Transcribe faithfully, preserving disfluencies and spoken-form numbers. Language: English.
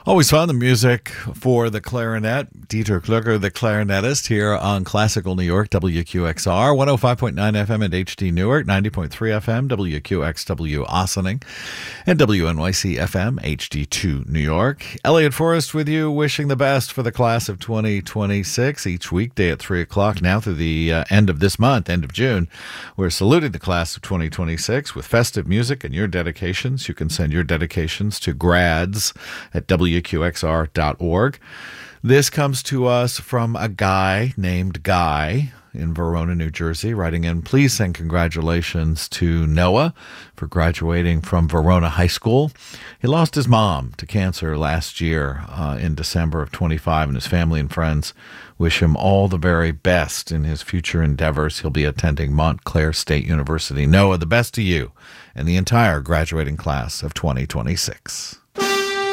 Always fun, the music for the clarinet. Dieter Kluger, the clarinetist, here on Classical New York, W Q X R, one oh five point nine F M at H D Newark, ninety point three F M, W Q X W Ossining, and W N Y C F M, H D two New York. Elliot Forrest with you, wishing the best for the class of twenty twenty-six, each weekday at three o'clock, now through the uh, end of this month, end of June. We're saluting the class of twenty twenty-six with festive music and your dedications. You can send your dedications to grads at W Q X R dot org. This comes to us from a guy named Guy in Verona, New Jersey, writing in, please send congratulations to Noah for graduating from Verona High School. He lost his mom to cancer last year uh, in December of twenty-five, and his family and friends wish him all the very best in his future endeavors. He'll be attending Montclair State University. Noah, the best to you and the entire graduating class of twenty twenty-six.